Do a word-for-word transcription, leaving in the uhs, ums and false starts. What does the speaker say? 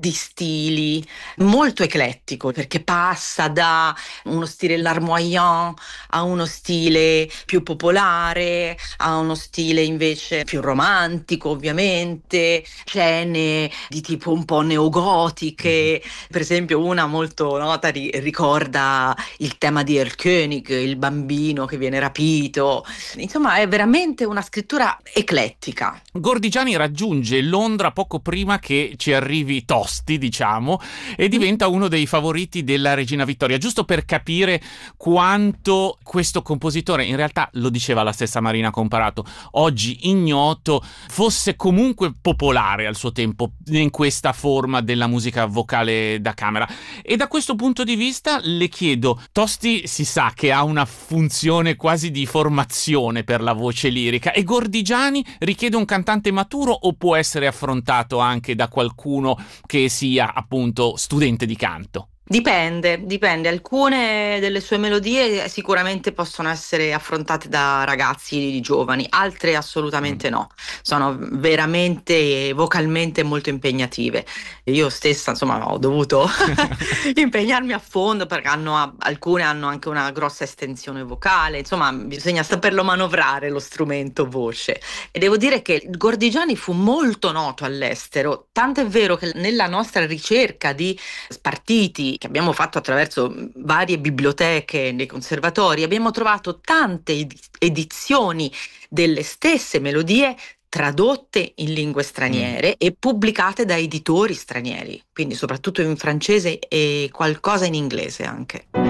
di stili, molto eclettico, perché passa da uno stile larmoyant a uno stile più popolare, a uno stile invece più romantico, ovviamente, scene di tipo un po' Mhm. neogotiche, per esempio una molto nota ri- ricorda il tema di Erlkönig, il bambino che viene rapito, insomma è veramente una scrittura eclettica. Gordigiani raggiunge Londra poco prima che ci arrivi Tosti, diciamo, e diventa uno dei favoriti della Regina Vittoria, giusto per capire quanto questo compositore, in realtà lo diceva la stessa Marina Comparato, oggi ignoto, fosse comunque popolare al suo tempo in questa forma della musica vocale da camera. E da questo punto di vista le chiedo, Tosti si sa che ha una funzione quasi di formazione per la voce lirica, e Gordigiani richiede un cantante maturo o può essere affrontato anche da qualcuno che sia appunto studente di canto? Dipende, dipende. Alcune delle sue melodie sicuramente possono essere affrontate da ragazzi giovani, altre Mm. assolutamente no. Sono veramente vocalmente molto impegnative. Io stessa, insomma, ho dovuto impegnarmi a fondo perché hanno, alcune hanno anche una grossa estensione vocale, insomma, bisogna saperlo manovrare lo strumento voce. E devo dire che Gordigiani fu molto noto all'estero, tanto è vero che nella nostra ricerca di spartiti che abbiamo fatto attraverso mh, varie biblioteche nei conservatori, abbiamo trovato tante ed- edizioni delle stesse melodie tradotte in lingue Mm. straniere e pubblicate da editori stranieri, quindi soprattutto in francese e qualcosa in inglese anche.